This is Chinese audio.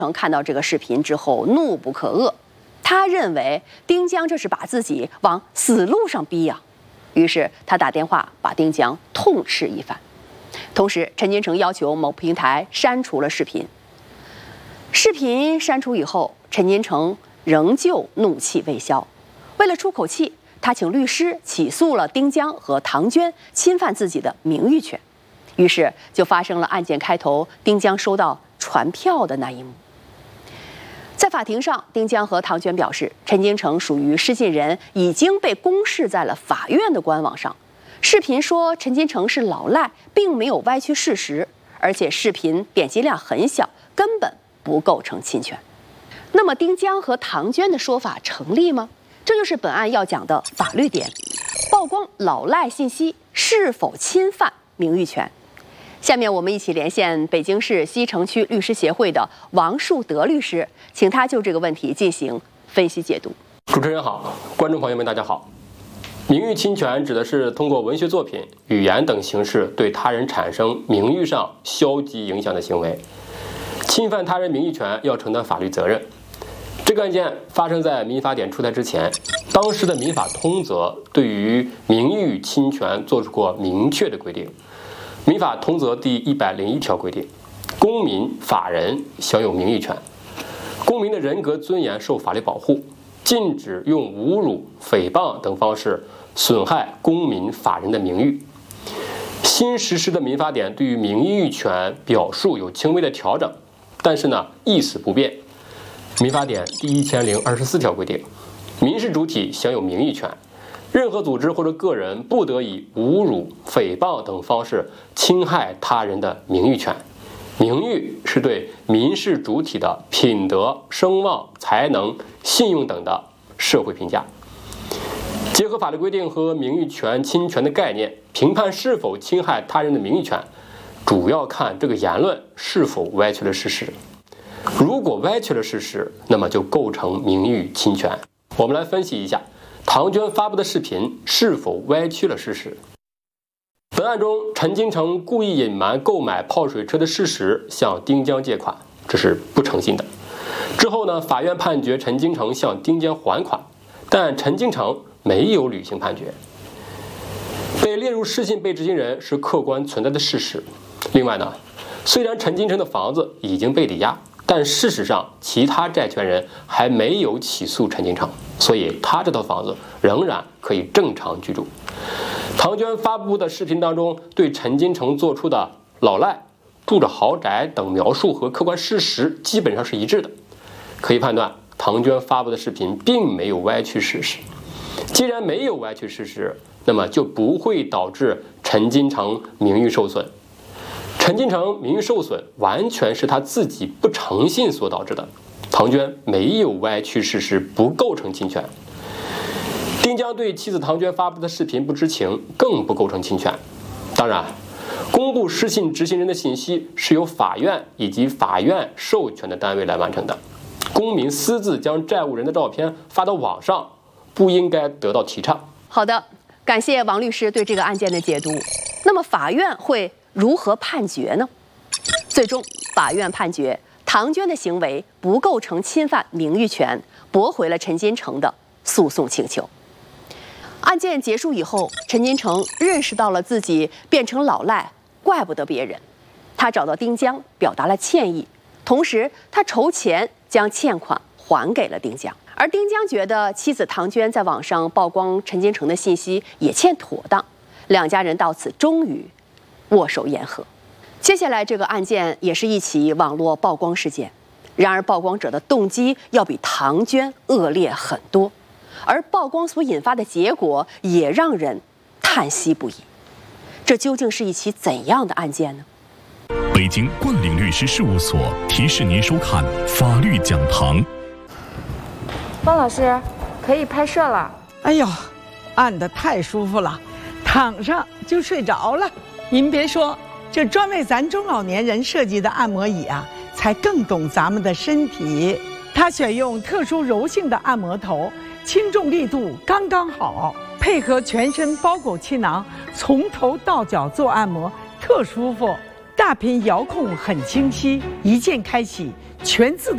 看到这个视频之后怒不可遏，他认为丁江这是把自己往死路上逼呀，于是他打电话把丁江痛斥一番。同时，陈金城要求某平台删除了视频。视频删除以后，陈金城仍旧怒气未消，为了出口气，他请律师起诉了丁江和唐娟侵犯自己的名誉权。于是就发生了案件开头丁江收到传票的那一幕。在法庭上，丁江和唐娟表示，陈金城属于失信人，已经被公示在了法院的官网上。视频说陈金城是老赖，并没有歪曲事实，而且视频点击量很小，根本不构成侵权。那么丁江和唐娟的说法成立吗？这就是本案要讲的法律点：曝光老赖信息是否侵犯名誉权？下面我们一起连线北京市西城区律师协会的王树德律师，请他就这个问题进行分析解读。 主持人好，观众朋友们大家好。名誉侵权指的是通过文学作品、语言等形式对他人产生名誉上消极影响的行为，侵犯他人名誉权要承担法律责任。这个案件发生在民法典出台之前，当时的民法通则对于名誉侵权做出过明确的规定。民法通则第101条规定，公民、法人享有名誉权，公民的人格尊严受法律保护，禁止用侮辱、诽谤等方式损害公民、法人的名誉。新实施的民法典对于名誉权表述有轻微的调整，但是呢，意思不变。民法典第1024条规定，民事主体享有名誉权，任何组织或者个人不得以侮辱、诽谤等方式侵害他人的名誉权。名誉是对民事主体的品德、声望、才能、信用等的社会评价。结合法律规定和名誉权侵权的概念，评判是否侵害他人的名誉权，主要看这个言论是否歪曲了事实。如果歪曲了事实，那么就构成名誉侵权。我们来分析一下唐娟发布的视频是否歪曲了事实。本案中，陈金城故意隐瞒购买泡水车的事实，向丁江借款，这是不诚信的。之后呢，法院判决陈金城向丁江还款，但陈金城没有履行判决。被列入失信被执行人是客观存在的事实。另外呢，虽然陈金城的房子已经被抵押，但事实上其他债权人还没有起诉陈金城，所以他这套房子仍然可以正常居住。唐娟发布的视频当中对陈金城做出的老赖住着豪宅等描述和客观事实基本上是一致的，可以判断唐娟发布的视频并没有歪曲事实。既然没有歪曲事实，那么就不会导致陈金城名誉受损。陈金城名誉受损完全是他自己不诚信所导致的，唐娟没有歪曲事实，不构成侵权。丁江对妻子唐娟发布的视频不知情，更不构成侵权。当然，公布失信执行人的信息是由法院以及法院授权的单位来完成的。公民私自将债务人的照片发到网上，不应该得到提倡。 好的，感谢王律师对这个案件的解读。那么法院会如何判决呢？最终，法院判决唐娟的行为不构成侵犯名誉权，驳回了陈金城的诉讼请求。案件结束以后，陈金城认识到了自己变成老赖，怪不得别人。他找到丁江，表达了歉意，同时他筹钱将欠款还给了丁江。而丁江觉得妻子唐娟在网上曝光陈金城的信息也欠妥当，两家人到此终于握手言和。接下来这个案件也是一起网络曝光事件，然而曝光者的动机要比唐娟恶劣很多，而曝光所引发的结果也让人叹息不已。这究竟是一起怎样的案件呢？ 北京冠领律师事务所提示您收看法律讲堂。 方老师，可以拍摄了。 哎呦，按得太舒服了，躺上就睡着了。您别说，这专为咱中老年人设计的按摩椅啊，才更懂咱们的身体。它选用特殊柔性的按摩头，轻重力度刚刚好，配合全身包裹气囊，从头到脚做按摩特舒服。大屏遥控很清晰，一键开启全自动。